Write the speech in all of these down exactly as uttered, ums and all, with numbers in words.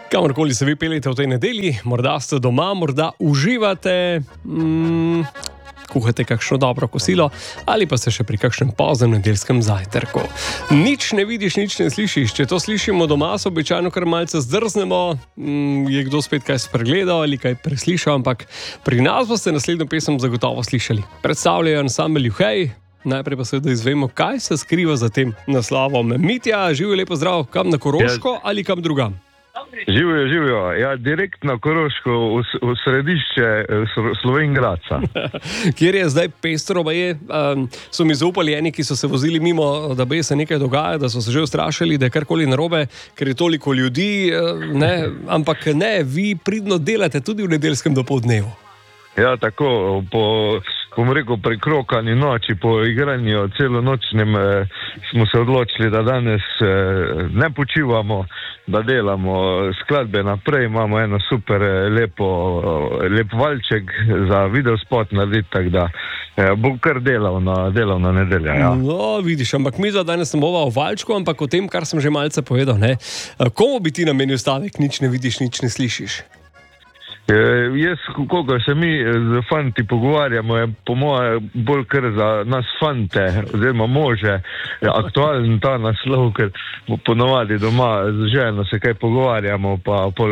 Kamorkoli se vi peljete v tej nedelji, morda ste doma, morda uživate, mm, kuhate kakšno dobro kosilo ali pa ste še pri kakšnem poznem nedeljskem zajtrku. Nič ne vidiš, nič ne slišiš. Če to slišimo doma, se običajno kar malce zdrznemo, mm, je kdo spet kaj spregledal ali kaj preslišal, ampak pri nas boste naslednjo pesem zagotovo slišali. Predstavljajo ansambel Juhej. Najprej pa seveda izvemo, kaj se skriva za tem naslovom. Mitja, živijo, lepo zdrav, kam na Koroško ali kam drugam? Živijo, živijo. Ja, direkt na Koroško, v, v središče Slovenj Gradca. Kjer je zdaj pestro, je, um, so mi zaupali eni, ki so se vozili mimo, da bi se nekaj dogaja, da so se že ustrašili, da je karkoli narobe, ker je toliko ljudi, ne, ampak ne, vi pridno delate tudi v nedeljskem dopoldnevu. Ja, tako, po, bom rekel, prekrokani noči, po igranju celonočnem eh, smo se odločili, da danes eh, ne počivamo, da delamo skladbe naprej, imamo eno super lepo, lep valček za videospot narediti, tako da eh, bo kar delavna, delavna nedelja. Ja. No, vidiš, ampak mi za danes ne bova o valčku, ampak o tem, kar sem že malce povedal. Ne? Komu bi ti namenil stavek, nič ne vidiš, nič ne slišiš? E, jaz, koliko se mi z fanti pogovarjamo, je po moje bolj kar za nas fante, oziroma može, aktualen ta naslov, ker ponovadi doma z ženo se kaj pogovarjamo, pa pol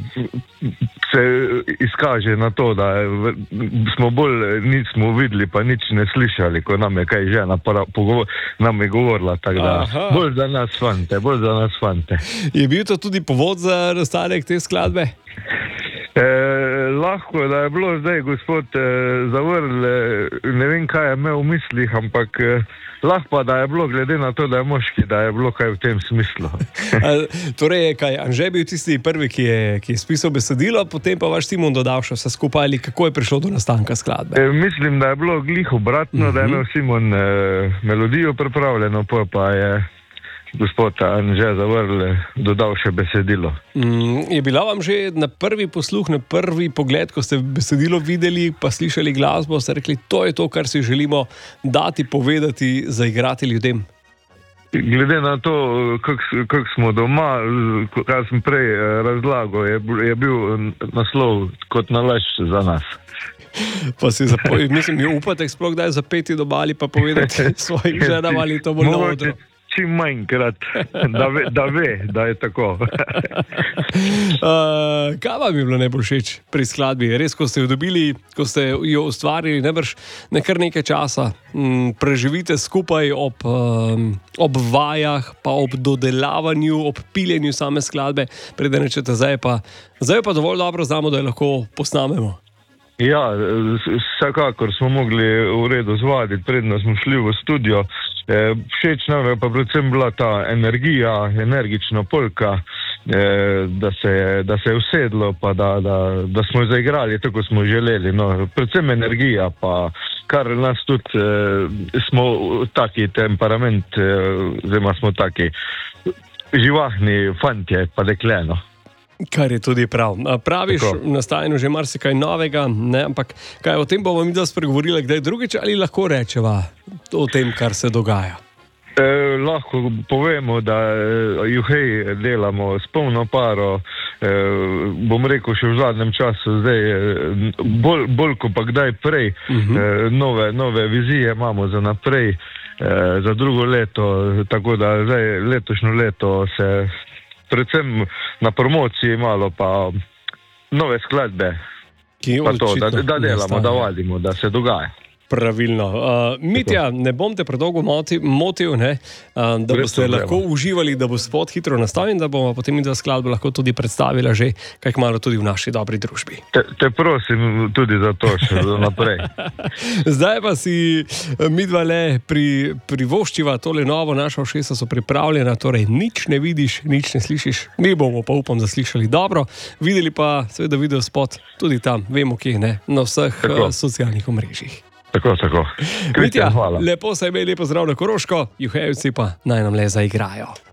se izkaže na to, da smo bolj nismo videli, pa nič ne slišali, ko nam je kaj žena nam je govorila, tako da Aha. bolj za nas fante, bolj za nas fante. Je bil to tudi povod za nastanek te skladbe? Eh, lahko, da je bilo zdaj gospod eh, Zavrl, eh, ne vem, kaj je imel v mislih, ampak eh, lahko pa, da je bilo, glede na to, da je moški, da je bilo kaj v tem smislu. A, torej je kaj, Anže bil tisti prvi, ki je, ki je spisal besedilo, potem pa vaš Simon dodal še vse skupaj, ali kako je prišlo do nastanka skladbe? Eh, mislim, da je bilo glih obratno, uh-huh. da je imel Simon eh, melodijo pripravljeno, pa, pa je gospod Anže Zavrl dodal še besedilo. Mm, je bila vam že na prvi posluh, na prvi pogled, ko ste besedilo videli, pa slišali glasbo, ste rekli, to je to, kar si želimo dati, povedati, zaigrati ljudem? Glede na to, kako kak smo doma, kar sem prej razlagal, je, je bil naslov kot nalašč za nas. Pa si zapoj, mislim, jo upate sploh kdaj zapeti doma ali pa povedati svojim ženam ali to bolj na odru? Čim manjkrat, da ve, da ve, da je tako. uh, kaj vam je bilo najbolj všeč pri skladbi? Res, ko ste jo dobili, ko ste jo ustvarili, nebrž nekar nekaj časa m, preživite skupaj ob, um, ob vajah, pa ob dodelavanju, ob piljenju same skladbe, preden rečete, zdaj pa, zdaj pa dovolj dobro znamo, da jo lahko posnamemo. Ja, vsekakor smo mogli v redu zvaditi, predno smo šli v studio. E, všeč nam je pa predvsem bila ta energija, energična polka, e, da, se, da se je usedlo, pa da, da, da smo jo zaigrali tako, smo želeli. No, predvsem energija, pa kar nas tudi e, smo taki temperament, e, oziroma smo taki živahni fantje, pa dekleno. Kar je tudi prav. Praviš, nastajanju že marsikaj novega, ne? Ampak kaj o tem bomo mi da spregovorili kdaj drugič ali lahko rečeva o tem, kar se dogaja? Eh, lahko povemo, da eh, Juhej delamo s polno paro, eh, bom rekel še v zadnjem času, zdaj eh, bolj, bolj ko pa kdaj prej, uh-huh. eh, nove, nove vizije imamo za naprej, eh, za drugo leto, tako da zdaj letošnjo leto se predvsem na promociji malo pa nove skladbe, pa to, da, da delamo, da vadimo, da se dogaja. Pravilno. Uh, Mitja, ne bom te predolgo motil, motil ne? Uh, da boste lahko uživali, da bo spot hitro nastal in da bomo potem in da skladbo lahko tudi predstavila že kaj kmalu tudi v naši dobri družbi. Te, te prosim tudi za to še naprej. Zdaj pa si midva le pri, privoščiva tole novo, naša ušesa so pripravljena, torej nič ne vidiš, nič ne slišiš. Mi bomo pa upam, da slišali dobro, videli pa seveda video spot tudi tam, vemo kje, ne, na vseh uh, socialnih omrežjih. Tako, tako. Mitja, lepo se imej, lepo zdrav na Koroško, Juhejevci pa naj nam le zaigrajo.